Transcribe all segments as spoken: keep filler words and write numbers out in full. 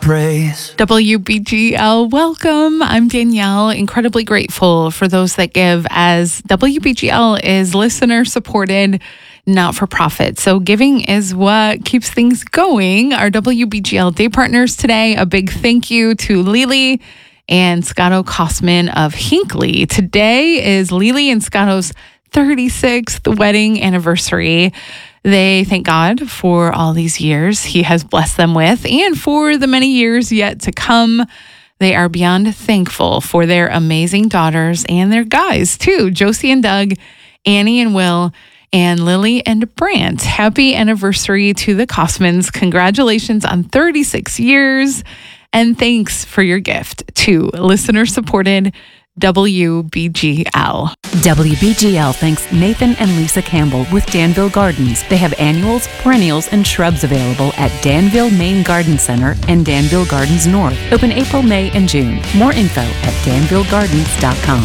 praise. W B G L, welcome. I'm Danielle. Incredibly grateful for those that give, as W B G L is listener supported, not for profit. So giving is what keeps things going. Our W B G L day partners today, a big thank you to Lily and Scotto Kosman of Hinckley. Today is Lily and Scotto's thirty-sixth wedding anniversary. They thank God for all these years He has blessed them with, and for the many years yet to come. They are beyond thankful for their amazing daughters and their guys too, Josie and Doug, Annie and Will, and Lily and Brant. Happy anniversary to the Kosmans. Congratulations on thirty-six years, and thanks for your gift to listener-supported W B G L. W B G L thanks Nathan and Lisa Campbell with Danville Gardens. They have annuals, perennials, and shrubs available at Danville Main Garden Center and Danville Gardens North. Open April, May, and June. More info at danville gardens dot com.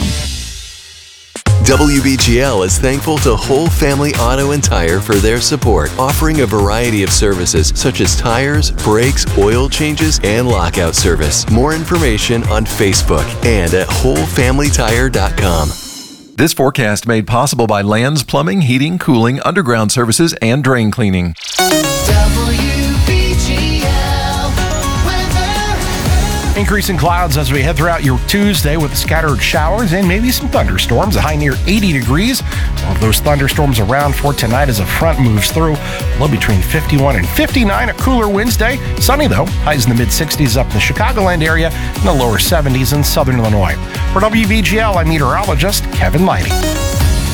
W B G L is thankful to Whole Family Auto and Tire for their support, offering a variety of services such as tires, brakes, oil changes, and lockout service. More information on Facebook and at whole family tire dot com. This forecast made possible by Lands Plumbing, Heating, Cooling, Underground Services, and Drain Cleaning. Increasing clouds as we head throughout your Tuesday with scattered showers and maybe some thunderstorms. A high near eighty degrees. All of those thunderstorms around for tonight as a front moves through. Low between fifty-one and fifty-nine. A cooler Wednesday. Sunny though. Highs in the mid sixties up in the Chicagoland area and the lower seventies in southern Illinois. For W B G L, I'm meteorologist Kevin Lighty.